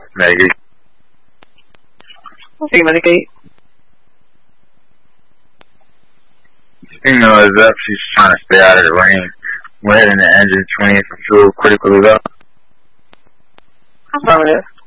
Maybe. I'll take Medicaid. Signal is up. She's trying to stay out of the rain. We're heading to engine 20 for fuel critically low. I'm fine with it.